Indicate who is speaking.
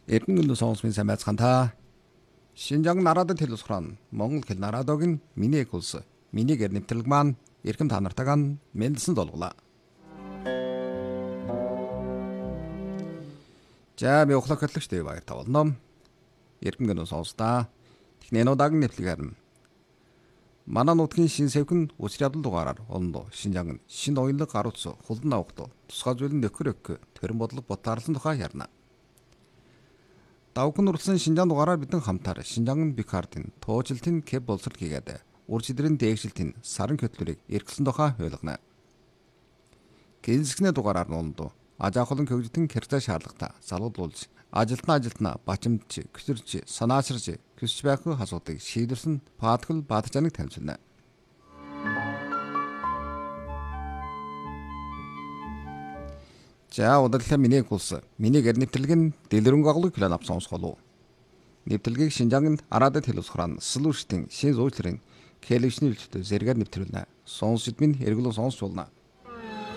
Speaker 1: Эрдэнэ сонсмын сайн байцгаана. Шинжаан нарадад хэл усран Монгол хэл нарадогийн миний улс миний гэр нэвтрэлэг маань эрхэм та нартайгаа мэндэлсэн долголаа. За би ухлах хөтлөгч дэв баяр тавлаа. Эрхэм гэнэ сонстаа. Технэн удагийн нэвтрэлэг харна. Манай нутгийн шин сэвхэн үсэр явдал дугаараар олондоо Шинжаан шин оюунлаг гар утас хулдан авахд тусгай зүйлэн нөхөр төрөн бодлого ботаарлан тухай ярина. Давхын уралсан Шинжаан дугаараар бидэн хамтаар Шинжаан Бикардын туужилтын кэб боловсрол хийгээд уржидрын дээгшилтийн саран хөтлөрийг эргэлсэн тухай ойлгоно. Гинсгнэ дугаараар нуулдуу ажаахлан хөгжтөн хэрэгцээ шаардлагатай залгуулж ажилтнаа бачимдж көсөрч санаачирж көсч байх асуудыг шийдвэрсэн Паткл Баатарчаныг танилцуулна. За удаллаа миний улс миний гэр нэвтрэлэг нь дэлгэрэнгүй аглыг план авсан сонсголоо. Нэвтрэлгийг Шинжаан арадад хэл усран слүүштийн шин зуучларын хэлэгчний үйлчлэлд зэрэгээр нэвтрүүлнэ. Сонсчд минь эргэлэн сонсч болно.